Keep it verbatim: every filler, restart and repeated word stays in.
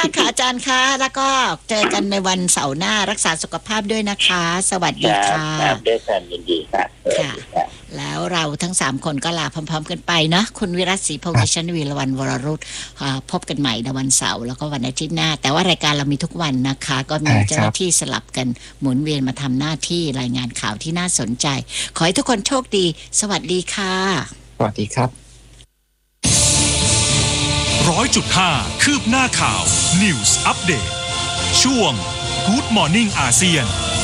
ากค่ะอาจารย์คะแล้วก็เจอกันในวันเสาร์หน้ารักษาสุขภาพด้วยนะคะ สวัสดีค่ะครับด้วยความยินดีค่ะค่ะแล้วเราทั้งสามคนก็ลาพร้อมๆกันไปนะคุณวิรัตศรีพงษ์ดิฉันวีรวรรณวรรุตพบกันใหม่ในวันเสาร์แล้วก็วันอาทิตย์หน้าแต่ว่ารายการเรามีทุกวันนะคะก็มีเจ้าหน้าที่สลับกันหมุนเวียนมาทำหน้าที่รายงานข่าวที่น่าสนใจขอให้ทุกคนโชคดีสวัสดีค่ะสวัสดีครับร้อยจุดห้าคืบหน้าข่าว News Update ช่วง Good Morning อาเซียน